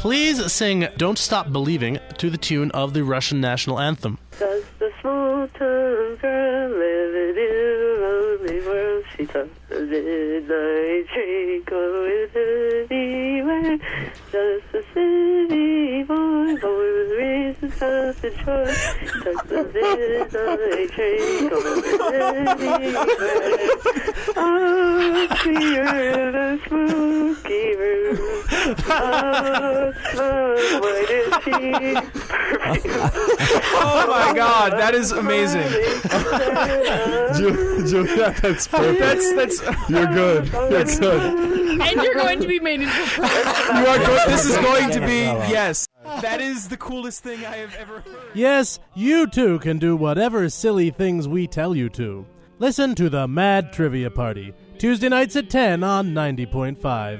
Please sing Don't Stop Believing to the tune of the Russian national anthem. Does the small town girl live in a lonely world? She does the midnight train going anywhere. Does the city boy born with reason, self and choice? Does the midnight train going anywhere? Oh, clear the spooky room. Oh, smoke, what is she? Oh my God, that is amazing. Julia, that's perfect. That's You're good. You're good. And you're going to be made into a you are good. This is going to be yes. That is the coolest thing I have ever heard. Yes, you too can do whatever silly things we tell you to. Listen to the Mad Trivia Party, Tuesday nights at 10 on 90.5.